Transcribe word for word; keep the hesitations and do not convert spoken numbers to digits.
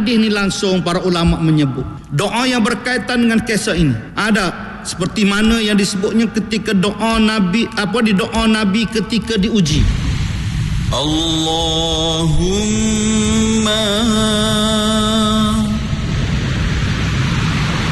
hadis ni langsung para ulama menyebut doa yang berkaitan dengan kisah ini. Ada seperti mana yang disebutnya ketika doa Nabi, apa di doa Nabi ketika diuji. Allahumma